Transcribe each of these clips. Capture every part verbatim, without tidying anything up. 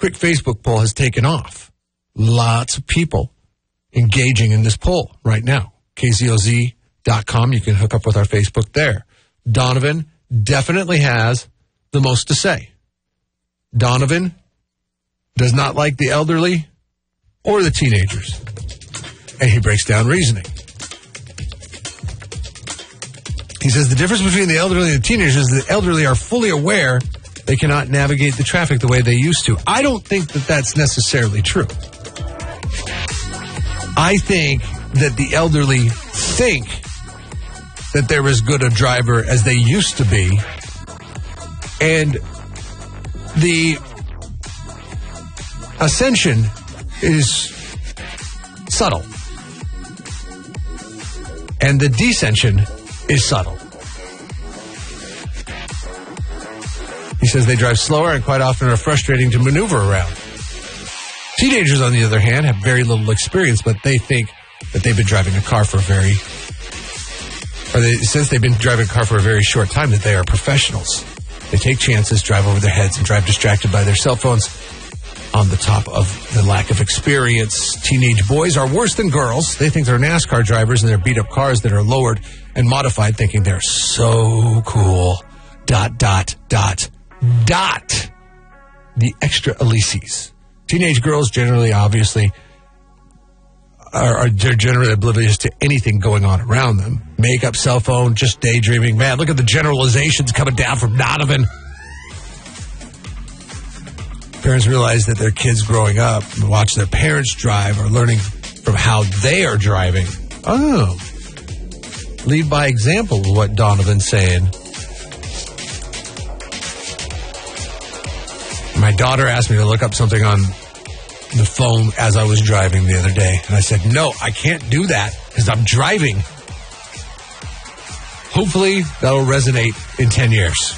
quick Facebook poll has taken off. Lots of people engaging in this poll right now. K Z O Z dot com. You can hook up with our Facebook there. Donovan definitely has the most to say. Donovan does not like the elderly or the teenagers. And he breaks down reasoning. He says the difference between the elderly and the teenagers is the elderly are fully aware they cannot navigate the traffic the way they used to. I don't think that that's necessarily true. I think that the elderly think that they're as good a driver as they used to be. And the ascension is subtle. And the descension is subtle. He says they drive slower and quite often are frustrating to maneuver around. Teenagers, on the other hand, have very little experience, but they think that they've been driving a car for a very, or they, since they've been driving a car for a very short time, that they are professionals. They take chances, drive over their heads, and drive distracted by their cell phones. On the top of the lack of experience, teenage boys are worse than girls. They think they're NASCAR drivers in their beat-up cars that are lowered and modified, thinking they're so cool. Dot, dot, dot, dot. The extra Elysees. Teenage girls generally, obviously, are, are they're generally oblivious to anything going on around them. Makeup, cell phone, just daydreaming. Man, look at the generalizations coming down from Donovan. Parents realize that their kids growing up and watch their parents drive are learning from how they are driving. Oh. Lead by example is what Donovan's saying. My daughter asked me to look up something on the phone as I was driving the other day. And I said, no, I can't do that because I'm driving. Hopefully that'll resonate in ten years.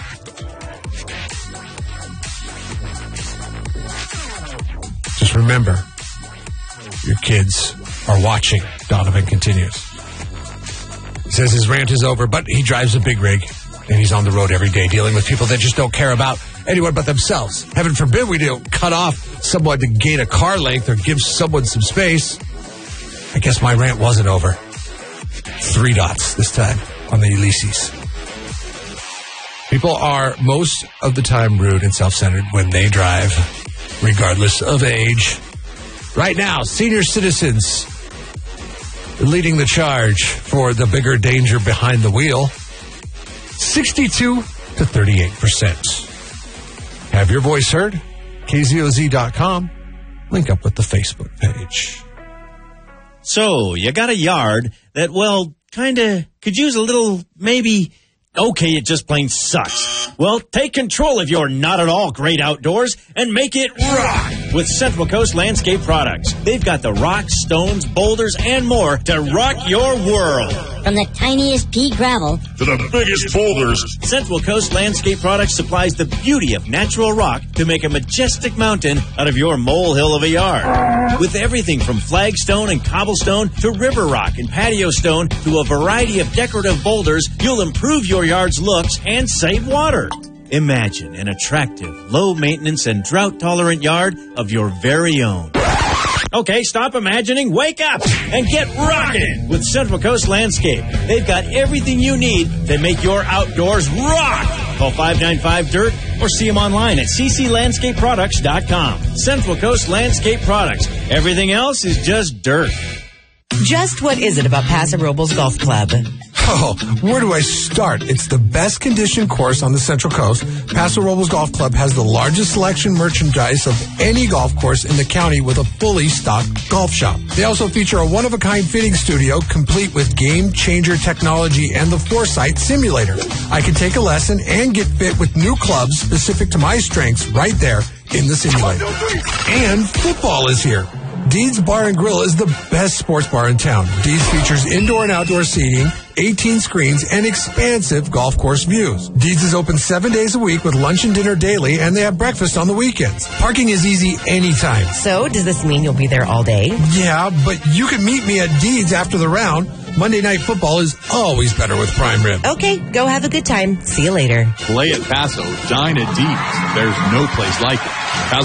Just remember, your kids are watching, Donovan continues. He says his rant is over, but he drives a big rig, and he's on the road every day dealing with people that just don't care about anyone but themselves. Heaven forbid we don't cut off someone to gain a car length or give someone some space. I guess my rant wasn't over. Three dots this time on the Ulysses. People are most of the time rude and self-centered when they drive, regardless of age. Right now, senior citizens leading the charge for the bigger danger behind the wheel. sixty-two to thirty-eight percent. Have your voice heard? K Z O Z dot com. Link up with the Facebook page. So, you got a yard that, well, kind of could use a little, maybe, okay, it just plain sucks. Well, take control of your not-at-all great outdoors and make it rock with Central Coast Landscape Products. They've got the rocks, stones, boulders, and more to rock your world. From the tiniest pea gravel to the biggest boulders, Central Coast Landscape Products supplies the beauty of natural rock to make a majestic mountain out of your molehill of a yard. With everything from flagstone and cobblestone to river rock and patio stone to a variety of decorative boulders, you'll improve your yard's looks and save water. Imagine an attractive, low-maintenance, and drought-tolerant yard of your very own. Okay, stop imagining, wake up, and get rocking with Central Coast Landscape. They've got everything you need to make your outdoors rock. Call five nine five D I R T or see them online at c c landscape products dot com. Central Coast Landscape Products. Everything else is just dirt. Just what is it about Paso Robles Golf Club? Oh, where do I start? It's the best conditioned course on the Central Coast. Paso Robles Golf Club has the largest selection merchandise of any golf course in the county with a fully stocked golf shop. They also feature a one-of-a-kind fitting studio complete with game-changer technology and the Foresight simulator. I can take a lesson and get fit with new clubs specific to my strengths right there in the simulator. And football is here. Deeds Bar and Grill is the best sports bar in town. Deeds features indoor and outdoor seating, eighteen screens, and expansive golf course views. Deeds is open seven days a week with lunch and dinner daily, and they have breakfast on the weekends. Parking is easy anytime. So, does this mean you'll be there all day? Yeah, but you can meet me at Deeds after the round. Monday Night Football is always better with prime rib. Okay, go have a good time. See you later. Play at Paso, dine at Deeds. There's no place like it. Paso